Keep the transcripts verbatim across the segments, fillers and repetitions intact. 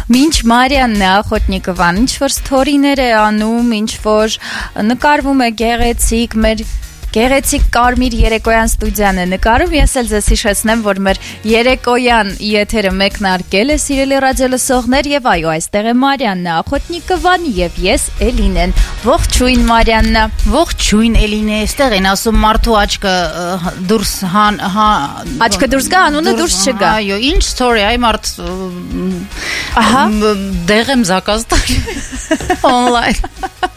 Մինչ Մարիանն է ախոտնիկովան, ինչ որ սթորիներ է անում, ինչ որ նկարվում է գեղեցիկ, մեր գեղեցիկ կարմիր երեկոյան ստուդիան է նկարում, ես էլ ձեզ հիշեցնեմ, որ մեր երեկոյան եթերը մեկնարկել է, սիրելի ռադիոլսողներ, եւ այո, այստեղ է Մարիանն է ախոտնիկովան եւ ես Էլինեն։ Ողջույն Մարիաննա։ Ողջույն Էլինե, այստեղ են ասում մարդու աչքը դուրս հան հա Աչքը դուրս գա, անունը դուրս չգա։ Այո, ինչ story, այ մարդ ահա դեղ եմ զակազ տալ online։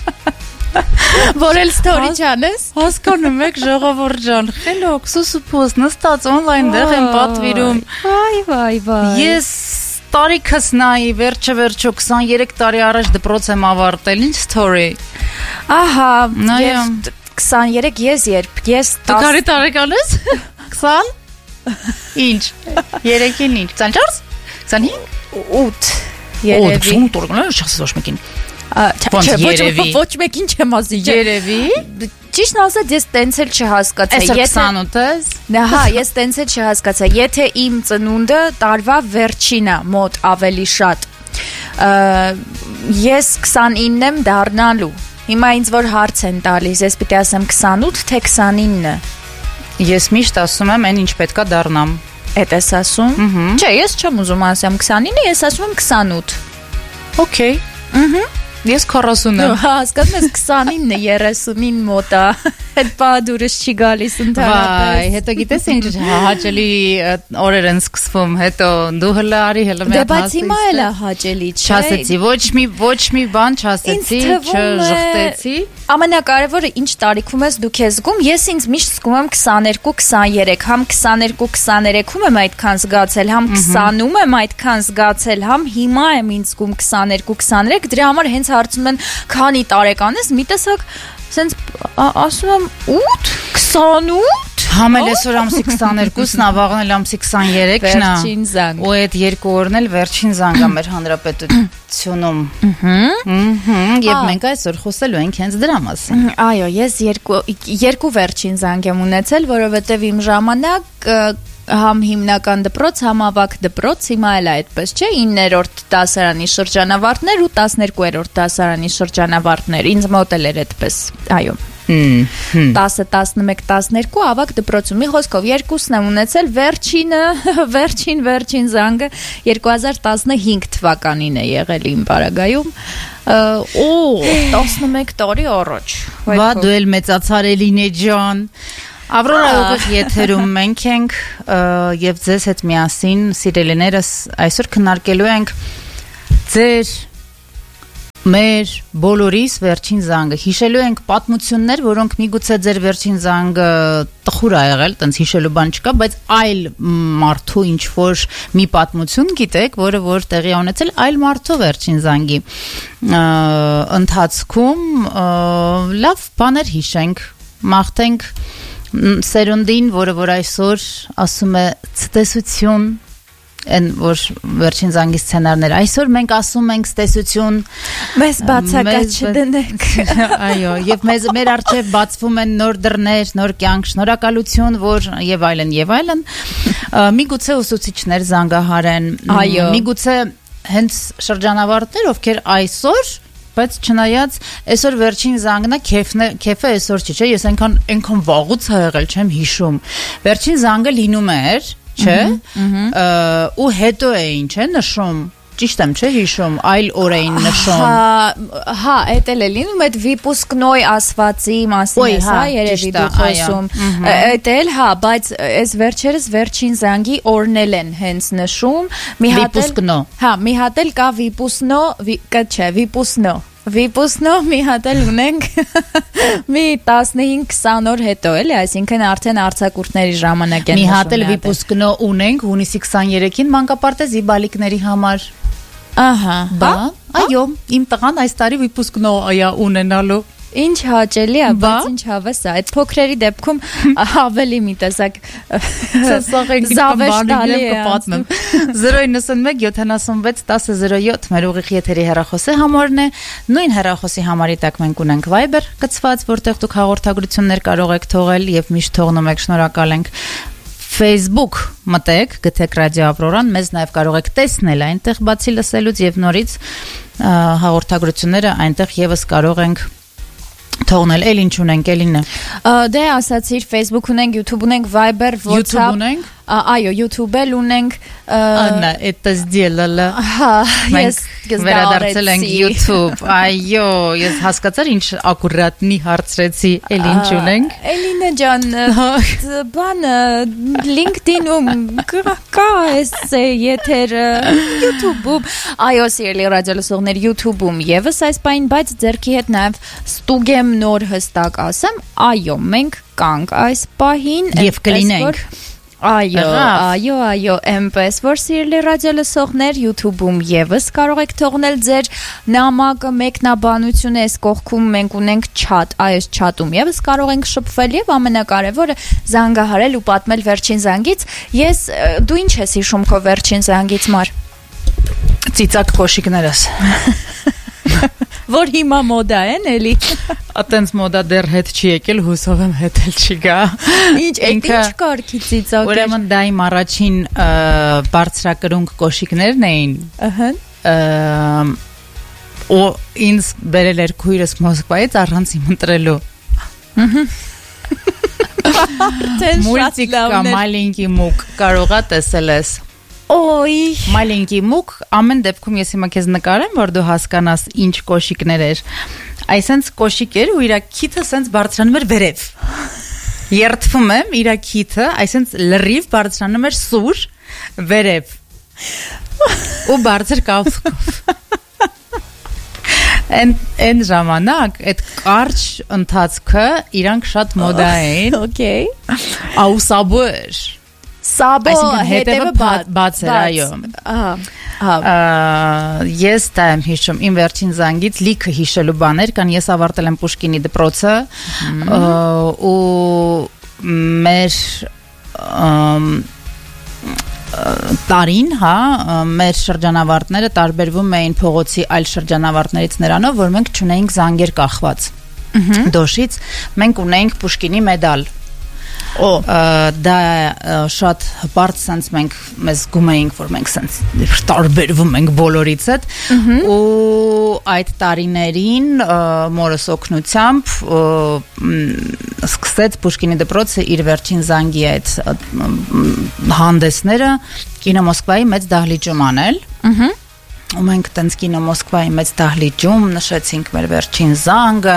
Որ էլ story չանես։ Հասկանում եք ժողովուրդ ջան, խելոք, սուսուփոս նստած online դեղ եմ պատվիրում։ Վայ, վայ, վայ։ Ես տարիքս նայի, վերջը վերջո քսաներեք տարի առաջ դպրոց եմ ավարտել, ինչ story։ Ահա, քսաներեք ես երբ, ես Դու կարի տարեկան ես։ քսան Ինչ։ երեքին ինչ։ քսանչորս քսանհինգ ութ երևի։ Ո՞ւմ տորգնել չասես ոչ մեկին։ Ոչ մեկին չեմ ասի։ Երևի։ Ճիշտն ասած ես տենց էլ չհասկացա։ Եթե քսանութ ես։ Հա, ես տենց էլ չհասկացա։ Եթե իմ ծնունդը տարվա վերջին է, մոտ ավելի շատ։ Ես քսանինն եմ դառնալու։ Հիմա ինձ որ հարց են տալիս, ես պիտի ասեմ քսանութ թե քսանինը։ Ես միշտ ասում եմ, այն ինչ պետքա դառնամ։ Էդ ես ասում։ Չէ, ես չեմ ուզում ասեմ քսանինը, ես ասում եմ քսանութ։ Okay։ Ահա։ Ես քառասուն եմ։ Հա, հասկանում ես քսանինը երեսունին մոտ է։ Այդ բադուրս չի գալիս ընդհանրապես։ Վայ, հետո գիտես ինչ հաճելի օրեր են սկսվում, հետո դու հլը արի, հլը մի հատ հասցի։ Դե բայց հիմա էլ է հաճելի, չէ։ Չասեցի, ոչ մի ոչ մի բան չասեցի, չժխտեցի։ Ամենակարևորը ինչ տարիքում ես դու քեզ զգում, ես ինձ միշտ զգում եմ քսաներկու քսաներեք, համ քսաներկու քսաներեքում եմ այդքան զգացել, համ քսանում եմ այդքան զգացել, համ հիմա եմ ինձ զգում քսաներկու քսաներեք, դրա համար հենց հարցում են քանի տարեկան ես, մի տեսակ սենց ասում եմ ութ քսանութ Համել այսօր ամսի քսաներկուսն է, վաղն ամսի քսաներեքն է։ Վերջին զանգ։ Ու այդ երկու օրն էլ վերջին զանգ է մեր հանրապետությունում։ Ըհը։ Եվ մենք այսօր խոսելու ենք հենց դրա մասին։ Այո, ես երկու երկու վերջին զանգ եմ ունեցել, որովհետև իմ ժամանակ համ հիմնական դպրոց, համ ավագ դպրոց, հիմա էլ այդպես չէ, իններորդ դասարանի շրջանավարտներ ու տասներկուերորդ դասարանի շրջանավարտներ, ինձ մոտ էլ էր այդպես, այո։ տասը, տասնմեկ, տասներկու ավագ դպրոցում, մի խոսքով երկուսն եմ ունեցել, վերջինը, վերջին, վերջին զանգը երկու հազար տասնհինգ թվականին է եղել իմ պարագայում, օ, տասնմեկ տարի առաջ։ Բա դու էլ մեծացար Էլինե ջան։ Ավրորա ուղիղ եթերում մենք ենք եւ ձեզ հետ միասին սիրելիներս այսօր քննարկելու ենք ձեր մեր բոլորիս վերջին զանգը հիշելու ենք պատմություններ, որոնք միգուցե ձեր վերջին զանգը տխուր ա եղել, տենց հիշելու բան չկա, բայց այլ մարդու ինչ որ մի պատմություն գիտեք, որը որ տեղի ա ունեցել այլ մարդու վերջին զանգի ընթացքում լավ բաներ հիշենք, մաղթենք սերունդին, որը որ այսօր ասում է ցտեսություն, այն որ վերջին զանգի սցենարներ, այսօր մենք ասում ենք ցտեսություն, մեզ բացակայ չդնեք։ Այո, եւ մեզ մեր առջեւ բացվում են նոր դռներ, նոր կյանք, շնորհակալություն, որ եւ այլն եւ այլն։ Միգուցե ուսուցիչներ զանգահարեն, միգուցե հենց շրջանավարտներ, ովքեր այսօր բայց չնայած այսօր վերջին զանգն է, քեֆն է, քեֆը այսօր չի, չէ, ես այնքան այնքան վաղուց ա եղել, չեմ հիշում։ Վերջին զանգը լինում էր, չէ, ու հետո է ինչ է նշում։ Ճիշտ եմ, չէ, հիշում, այլ օր էին նշում։ Հա, հա, էդ էլ է լինում, այդ վիպուսկնոյ ասվածի մասին է, հա, երևի դու խոսում։ Էդ էլ, հա, բայց այս վերջերս վերջին զանգի օրն էլ են հենց նշում։ Վիպուսկնո։ Հա, մի հատ էլ կա վիպուսնո, կա չէ, վիպուսնո։ Վիպուսնո մի հատ էլ ունենք մի տասնհինգ քսան օր հետո էլի, այսինքն արդեն արձակուրդների ժամանակ են նշում։ Մի հատ էլ վիպուսկնո ունենք հունիսի քսաներեքին մանկապարտեզի բալիկների համար։ Ահա, բա, այո, իմ տղան այս տարի վիպուսկնո ա ունենալու։ Ինչ հաճելի է, բայց ինչ հավես է, այդ փոքրերի դեպքում ավելի մի տեսակ զավեշտալի է պատմեմ։ զրո իննսունմեկ յոթանասունվեց տասը զրո յոթ մեր ուղիղ եթերի հեռախոսի համարն է, նույն հեռախոսի համարի տակ մենք ունենք Viber գծված, որտեղ դուք հաղորդագրություններ կարող եք թողել եւ միշտ թողնում եք, շնորհակալ ենք։ Facebook մտեք, գտեք Ռադիո Ավրորան, մեզ նաև կարող եք տեսնել այնտեղ բացի լսելուց եւ նորից հաղորդագրությունները այնտեղ եւս կարող ենք թողնել, էլ ինչ ունենք, էլինը։ Դե ասացիր, Facebook ունենք, YouTube ունենք, Viber, WhatsApp։ YouTube ունենք։ Այո, YouTube-էլ ունենք։ Աննա, это сделала։ Հա, ես վերադարձել ենք YouTube։ Այո, ես հասկացար ինչ ակուրատնի հարցրեցի, էլ ինչ ունենք։ Էլինա ջան, բանը LinkedIn-ում կա էս եթերը, YouTube-ում։ Այո, սիրելի ռադիոլսողներ, YouTube-ում եւս այս բան, բայց ձերքի հետ նաև ստուգեմ նոր հստակ ասեմ, այո, մենք կանք այս պահին եւ կլինենք։ Այո, այո, այո, այնպես որ սիրելի ռադիոլսողներ YouTube-ում եւս կարող եք թողնել ձեր նամակը, մեկնաբանությունը, այս կողքում մենք ունենք chat, այս chat-ում եւս կարող ենք շփվել եւ ամենակարևորը զանգահարել ու պատմել վերջին զանգից։ Ես դու ինչ ես հիշում քո վերջին զանգից, Մար։ Ծիծակ կոշիկներս։ Որ հիմա մոդա են, էլի։ Ատենց մոդա դեռ հետ չի եկել, հուսով եմ հետ էլ չի գա։ Ինչ, այդ ինչ կարգի ծիծակ։ Ուրեմն դա իմ առաջին բարձրակրունկ կոշիկներն էին։ Ահա։ Ու ինձ բերել էր քույրս Մոսկվայից առանց իմ ընտրելու։ Մուլտիկ կամ մալինկի մուկ կարողա տեսել ես։ Ոյ, մալինկի մուկ, ամեն դեպքում ես հիմա քեզ նկարեմ, որ դու հասկանաս ինչ կոշիկներ էր։ Այսինքն կոշիկ էր ու իր քիթը սենց բարձրանում էր վերև։ Երթվում եմ իր քիթը, այսինքն լրիվ բարձրանում էր սուր վերև։ Ու բարձր կապկով։ Են են ժամանակ այդ կարճ ընթացքը իրանք շատ մոդա էին։ Okay։ Աուսաբեր։ Սաբո հետևը բաց էր, այո։ Ահա։ Ես դա եմ հիշում իմ վերջին զանգից լիքը հիշելու բաներ կան, ես ավարտել եմ Պուշկինի դպրոցը ու մեր տարին, հա, մեր շրջանավարտները տարբերվում էին փողոցի այլ շրջանավարտներից նրանով, որ մենք չունեինք զանգեր կախված դոշից, մենք ունեինք Պուշկինի մեդալ։ Օ դա շատ հպարտ sense մենք մեզ գում էինք որ մենք sense տարբերվում ենք բոլորից հետ ու այդ տարիներին մորս օգնությամբ սկսեց Պուշկինի դպրոցը իր վերջին զանգի այդ հանդեսները կինո Մոսկվայի մեծ դահլիճում անել ու մենք տենց կինո Մոսկվայի մեծ դահլիճում նշեցինք մեր վերջին զանգը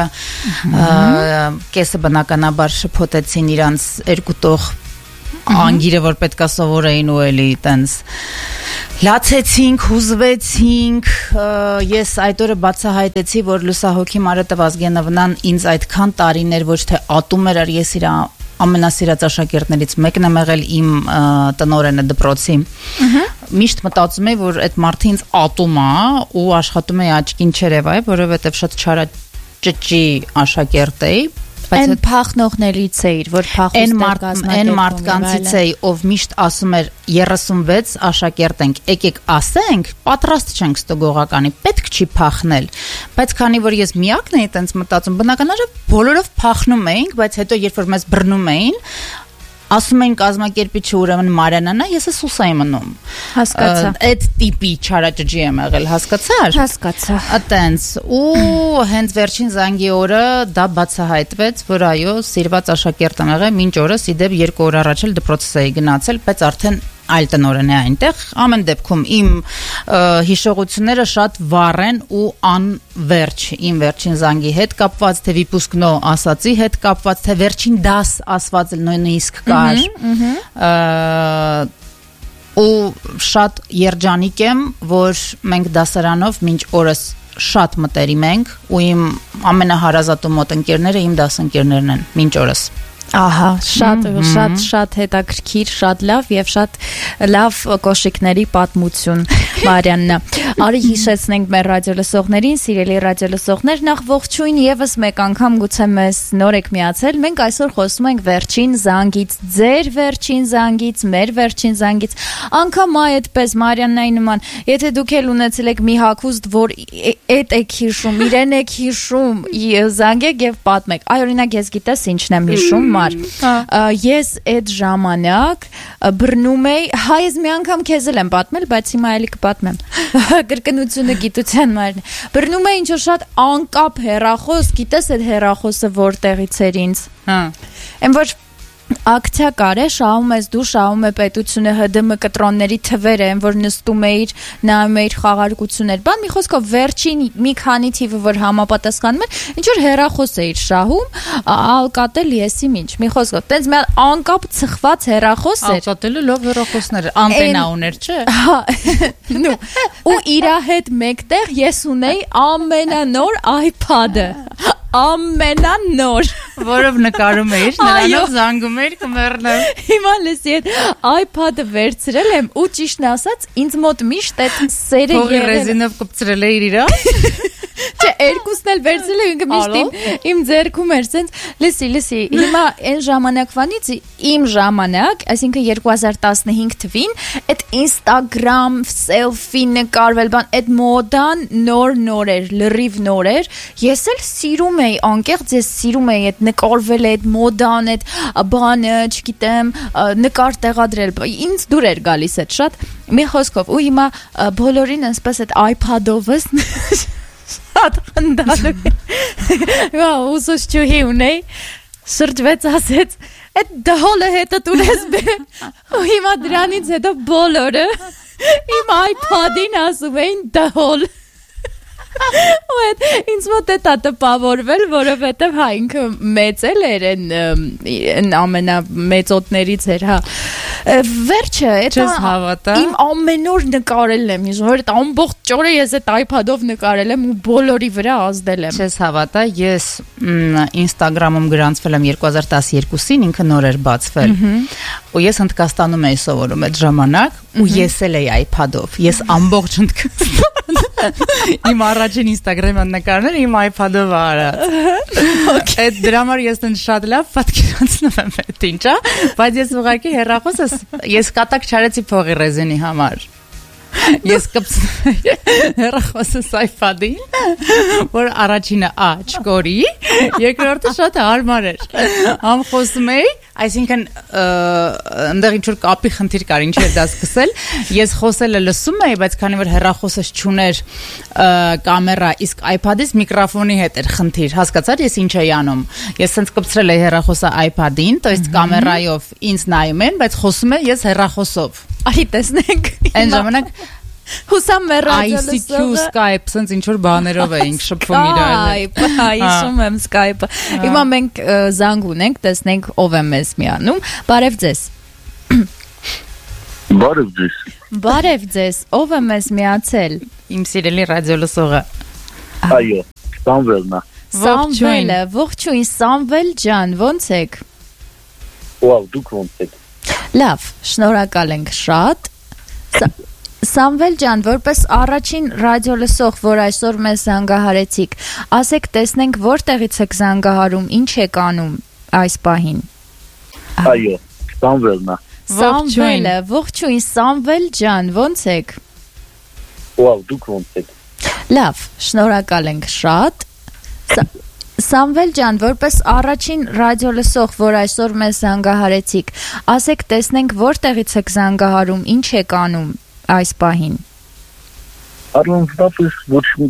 կեսը բնականաբար շփոթեցին իրանց երկու տող անգիրը որ պետքա սովորեին ու էլի տենց լացեցինք, հուզվեցինք ես այդ օրը բացահայտեցի որ լուսահոգի Մարիետտա Վազգենովնան ինձ այդքան տարիներ ոչ թե ատում էր ես իր ամենասիրած աշակերտներից մեկն եմ եղել իմ տնօրենը դպրոցի միշտ մտածում էի որ այդ մարդը ինձ ատում է ու աշխատում էի աչքին չերևայ որովհետև շատ չարաճճի աշակերտ էի Այն փախնողներից էիր, որ փախուստեր կազմակերպում Այն մարդկանցից էի, ով միշտ ասում էր երեսունվեց աշակերտ ենք, եկեք ասենք, պատրաստ չենք ստուգողականի, պետք չի փախնել, բայց քանի որ ես միակն էի տենց մտածում, բնականաբար բոլորով փախնում էինք, բայց հետո երբ որ մեզ բռնում էին, ասում էին կազմակերպիչը ուրեմն Մարիանանա, ես է սուս եմ մնում։ Հասկացա։ Այդ տիպի չարաճճի եմ եղել, հասկացար։ Հասկացա։ Այտենց ու հենց վերջին զանգի օրը դա բացահայտվեց, որ այո, սիրված աշակերտ եմ եղել, մինչ օրս իդեպ երկու օր առաջ էլ դպրոցից էի գնացել, բայց արդեն այլ տնօրեն է այնտեղ, ամեն դեպքում իմ հիշողությունները շատ վառ են ու անվերջ իմ վերջին զանգի հետ կապված, թե վիպուսկնո ասացի հետ կապված, թե վերջին դաս ասված նույնիսկ կար ու շատ երջանիկ եմ, որ մենք դասարանով մինչ օրս շատ մտերիմ ենք ու իմ ամենահարազատու մոտ ընկերները իմ դասընկերներն են մինչ օրս Ահա, շատ շատ շատ հետաքրքիր, շատ լավ եւ շատ լավ կոշիկների պատմություն Մարիաննա։ Արի հիշեցնենք մեր ռադիոլսողներին, սիրելի ռադիոլսողներ, նախ ողջույն եւս մեկ անգամ գուցե մեզ նոր եք միացել։ Մենք այսօր խոսում ենք վերջին զանգից, ձեր վերջին զանգից, մեր վերջին զանգից։ Անկամ այդպես Մարիաննայի նման, եթե դուք էլ ունեցել եք մի հագուստ, որ այդ եք հիշում, իրեն եք հիշում, զանգեք եւ պատմեք։ Այ օրինակ ես գիտես ինչն եմ հիշում համար։ Ես այդ ժամանակ բռնում էի, հա ես մի անգամ քեզ էլ եմ պատմել, բայց հիմա էլի կպատմեմ։ Կրկնությունը գիտության մայրն է։ Բռնում էի ինչ-որ շատ անկապ հեռախոս, գիտես այդ հեռախոսը որտեղից էր ինձ։ Հա։ Էն որ ակցիա կար է, շահում ես դու, շահում է պետությունը, Հ Դը Մ կտրոնների թվերը են, որ նստում էիր, նայում էիր խաղարկություններ, բան, մի խոսքով վերջին մի քանի թիվը, որ համապատասխանում էր, ինչ որ հեռախոս էիր շահում, Alcatel եսի ինչ, մի խոսքով, տենց մի անկապ ցխված հեռախոս էր։ Alcatel-ը լավ հեռախոսներ էր, անտենա ուներ, չէ։ Հա, նու, ու իրա հետ մեկտեղ ես ունեի ամենանոր iPad-ը։ Ամենանոր, որով նկարում էիր, նրանով զանգում էիր կմեռնեմ։ Հիմա լսի այդ iPad-ը վերցրել եմ ու ճիշտն ասած ինձ մոտ միշտ այդ սերը եղել։ Փողի ռեզինով կպցրել էիր իրար։ Չէ, երկուսն էլ վերցրել եմ, ինքը միշտ իմ, իմ ձեռքում էր, սենց, լսի, լսի, հիմա այն ժամանակվանից իմ ժամանակ, այսինքն երկու հազար տասնհինգ թվին, այդ Instagram, selfie նկարվել, բան, այդ մոդան նոր-նոր էր, լրիվ նոր էր, ես էլ սիրում էի, անկեղծ ես սիրում էի այդ նկարվել այդ մոդան, այդ բանը, չգիտեմ, նկար տեղադրել, ինձ դուր էր գալիս այդ շատ, մի խոսքով, ու հիմա բոլորին ասպես այդ iPad-ովս Շատ խնդալու Հա, ուսոս չուհի ունեի Շրջվեց ասեց Այդ դհոլը հետը տունես բե Ու հիմա դրանից հետո բոլորը Իմ iPad-ին ասում էին դհոլ Ու այդ ինձ մոտ է տա տպավորվել, որովհետև հա ինքը մեծ էլ էր են ամենամեծոտներից էր, հա Վերջը, էտա իմ ամենօր նկարել եմ, որ այդ ամբողջ ճորը ես այդ iPad-ով նկարել եմ ու բոլորի վրա ազդել եմ Չես հավատա, ես Instagram-ում գրանցվել եմ երկու հազար տասներկուսին, ինքը նոր էր բացվել ու ես Հնդկաստանում էի սովորում այդ ժամանակ ու ես էլ էի iPad-ով, ես ամբողջ Հնդկաստան Իմ առաջին Instagram-յան նկարները իմ iPad-ով արած Այդ դրա համար ես են շատ լավ պատկերացնում եմ այդ ինչա Բայց ես ուղղակի հեռախոսս Ես կատակ չարեցի փողի ռեզինի համար Ես կպցնում հեռախոսս iPad-ին Որ առաջինը ա չկորի Երկրորդը շատ հարմար էր Համ խոսում էի Այսինքն ընդեղ ինչ-որ կապի խնդիր կար ինչ էր դա սկսել Ես խոսելը լսում էի Բայց քանի որ հեռախոսս չուներ կամերա Իսկ iPad-ից միկրոֆոնի հետ էր խնդիր Հասկացար ես ինչ էի անում Ես սենց կպցրել էի հեռախոսը iPad-ին То есть կամերայով ինձ նայում են Բայց խոսում եմ ես հեռախոսով Արի տեսնենք Այն ժամանակ Հուսամ մեռածը I C Q, Skype, սենց ինչ-որ բաներով էինք շփվում իրար Skype, հիշում եմ Skype Հիմա մենք զանգ ունենք, տեսնենք ով է մեզ միանում Բարև ձեզ Բարև ձեզ Բարև ձեզ, ով է մեզ միացել Իմ սիրելի ռադիոլսողը Այո, Սամվելն է Սամվելը, ողջույն Սամվել ջան, ոնց եք Վավ, դուք ոնց եք Լավ, շնորհակալ ենք շատ Սամվել ջան, որպես առաջին ռադիոլսող, որ այսօր մեզ զանգահարեցիք, ասեք տեսնենք որտեղից եք զանգահարում, ինչ եք անում այս պահին։ Այո, Սամվելն է։ Սամվելը, ողջույն Սամվել ջան, ոնց եք։ Վավ, դուք ոնց եք։ Լավ, շնորհակալ ենք շատ։ Սամվել ջան, որպես առաջին ռադիոլսող, որ այսօր մեզ զանգահարեցիք, ասեք տեսնենք որտեղից եք զանգահարում, ինչ եք անում այս պահին։ Առանձնապես ոչ մի